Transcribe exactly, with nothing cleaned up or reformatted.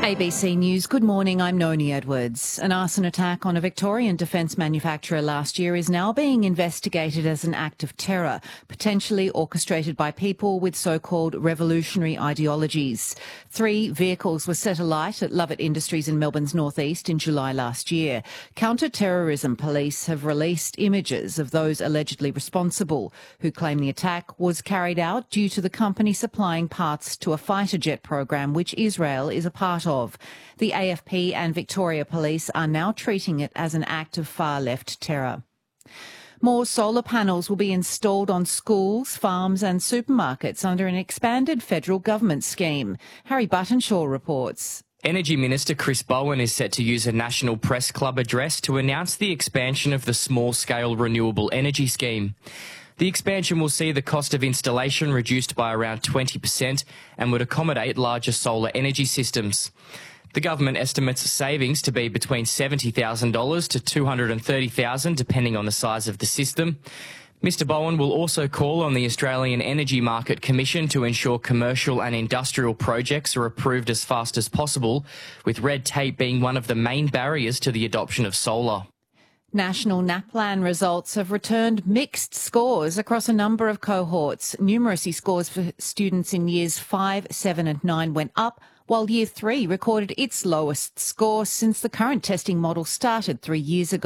A B C News, good morning, I'm Noni Edwards. An arson attack on a Victorian defence manufacturer last year is now being investigated as an act of terror, potentially orchestrated by people with so-called revolutionary ideologies. Three vehicles were set alight at Lovett Industries in Melbourne's northeast in July last year. Counter-terrorism police have released images of those allegedly responsible, who claim the attack was carried out due to the company supplying parts to a fighter jet program which Israel is a part of. Of. The A F P and Victoria Police are now treating it as an act of far-left terror. More solar panels will be installed on schools, farms and supermarkets under an expanded federal government scheme. Harry Buttonshaw reports. Energy Minister Chris Bowen is set to use a National Press Club address to announce the expansion of the small-scale renewable energy scheme. The expansion will see the cost of installation reduced by around twenty percent and would accommodate larger solar energy systems. The government estimates savings to be between seventy thousand dollars to two hundred thirty thousand dollars depending on the size of the system. Mister Bowen will also call on the Australian Energy Market Commission to ensure commercial and industrial projects are approved as fast as possible, with red tape being one of the main barriers to the adoption of solar. National NAPLAN results have returned mixed scores across a number of cohorts. Numeracy scores for students in years five, seven and nine went up, while year three recorded its lowest score since the current testing model started three years ago.